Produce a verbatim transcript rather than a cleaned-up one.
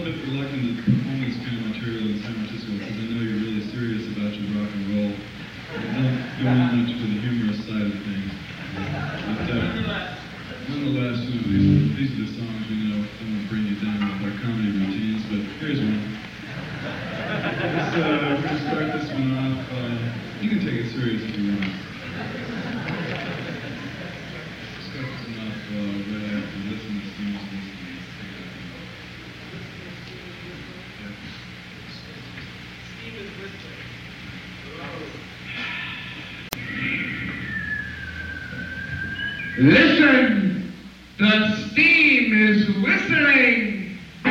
little bit reluctant to perform this kind of material in San Francisco because I know you're really serious about your rock and roll. You don't go in much to the humorous side of things. But uh, nonetheless, you know, these, these are the songs we know don't want to bring you down with our comedy routines, but here's one. Let's, uh, we're going to start this one off. Uh, you can take it serious if you want. Start this one off uh, right after listen to Steve's listening. Listen, the